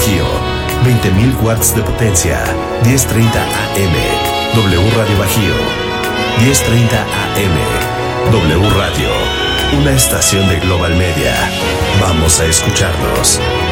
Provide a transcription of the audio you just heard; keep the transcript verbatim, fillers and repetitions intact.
Bajío, veinte mil watts de potencia, diez treinta A M. W Radio Bajío, diez treinta A M. W Radio, una estación de Global Media. Vamos a escucharnos.